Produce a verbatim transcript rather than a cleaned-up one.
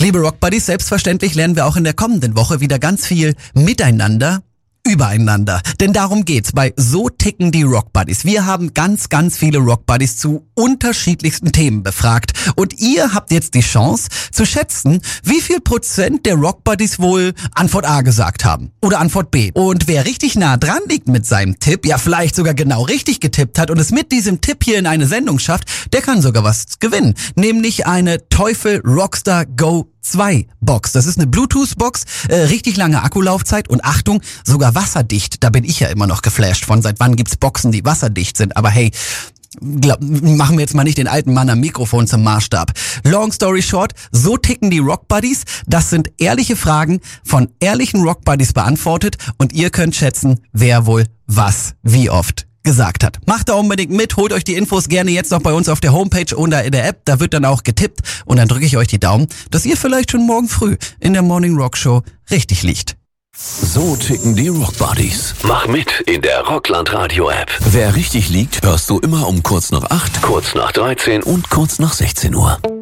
Liebe Rock Buddies, selbstverständlich lernen wir auch in der kommenden Woche wieder ganz viel miteinander, übereinander. Denn darum geht's bei So ticken die Rock Buddies. Wir haben ganz, ganz viele Rock Buddies zu unterschiedlichsten Themen befragt. Und ihr habt jetzt die Chance zu schätzen, wie viel Prozent der Rock Buddies wohl Antwort A gesagt haben oder Antwort B. Und wer richtig nah dran liegt mit seinem Tipp, ja vielleicht sogar genau richtig getippt hat und es mit diesem Tipp hier in eine Sendung schafft, der kann sogar was gewinnen. Nämlich eine Teufel Rockstar Go zwei Box. Das ist eine Bluetooth-Box, äh, richtig lange Akkulaufzeit und Achtung, sogar wasserdicht. Da bin ich ja immer noch geflasht von. Seit wann gibt's Boxen, die wasserdicht sind? Aber hey, glaub, machen wir jetzt mal nicht den alten Mann am Mikrofon zum Maßstab. Long story short, so ticken die Rock Buddies. Das sind ehrliche Fragen von ehrlichen Rock Buddies beantwortet und ihr könnt schätzen, wer wohl was, wie oft gesagt hat. Macht da unbedingt mit, holt euch die Infos gerne jetzt noch bei uns auf der Homepage oder in der App, da wird dann auch getippt und dann drücke ich euch die Daumen, dass ihr vielleicht schon morgen früh in der Morning Rock Show richtig liegt. So ticken die Rock Buddies. Mach mit in der Rockland Radio App. Wer richtig liegt, hörst du immer um kurz nach acht, kurz nach dreizehn und kurz nach sechzehn Uhr.